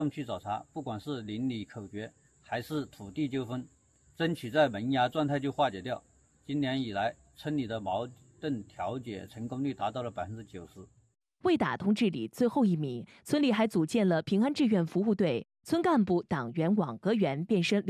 去找茬，不管是邻里口角还是土地纠纷，争取在萌芽状态就化解掉。今年以来，村里的矛盾调解成功率达到了90%。 为打通治理最后一米，村里还组建了平安志愿服务队，村干部、党员、网格员变身